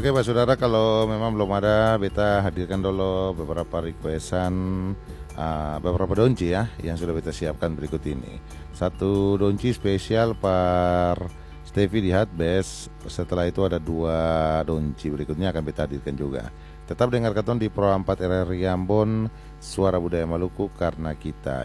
Oke Pak Saudara, kalau memang belum ada, beta hadirkan dulu beberapa requestan, beberapa donci ya yang sudah beta siapkan berikut ini. Satu donci spesial per Stevie di Hotbase. Setelah itu ada dua donci berikutnya akan beta hadirkan juga. Tetap dengarkan di Pro 4 RRI Ambon, Suara Budaya Maluku, karena kita